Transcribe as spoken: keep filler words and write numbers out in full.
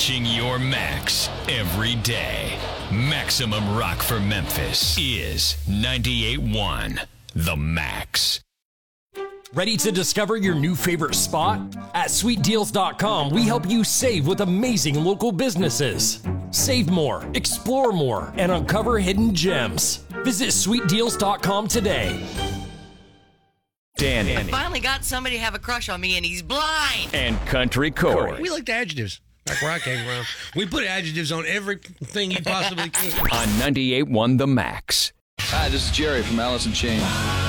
Reaching your max every day. Maximum Rock for Memphis is ninety-eight point one The Max. Ready to discover your new favorite spot? At sweet deals dot com, we help you save with amazing local businesses. Save more, explore more, and uncover hidden gems. Visit sweet deals dot com today. Danny. I finally got somebody to have a crush on me, and he's blind. And Country Corey. We liked adjectives. Back where I came from. We put adjectives on everything you possibly could. On ninety-eight point one The Max. Hi, this is Jerry from Alice in Chains.